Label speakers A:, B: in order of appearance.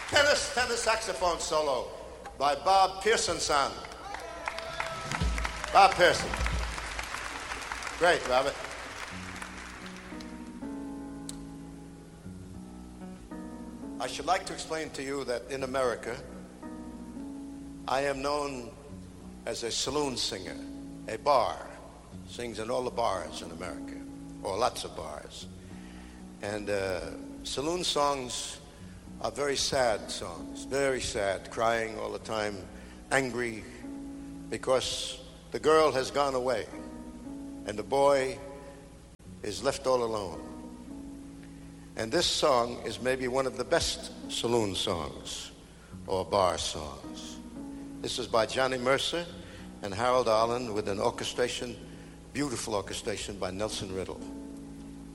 A: tenor saxophone solo by Bob Pearson son. Bob Pearson. Great, Robert. I should like to explain to you that in America, I am known as a saloon singer, a bar. Sings in all the bars in America, or lots of bars. And saloon songs are very sad songs, very sad, crying all the time, angry, because the girl has gone away and the boy is left all alone. And this song is maybe one of the best saloon songs or bar songs. This is by Johnny Mercer and Harold Arlen with an orchestration, beautiful orchestration by Nelson Riddle.